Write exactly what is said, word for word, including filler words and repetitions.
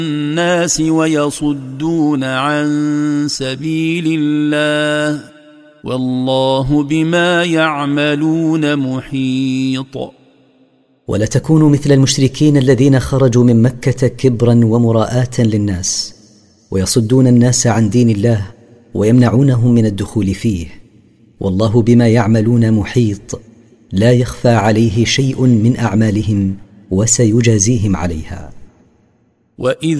الناس ويصدون عن سبيل الله والله بما يعملون محيط. ولا تكونوا مثل المشركين الذين خرجوا من مكة كبرا ومراءة للناس ويصدون الناس عن دين الله ويمنعونهم من الدخول فيه، والله بما يعملون محيط، لا يخفى عليه شيء من أعمالهم وسيجازيهم عليها. وإذ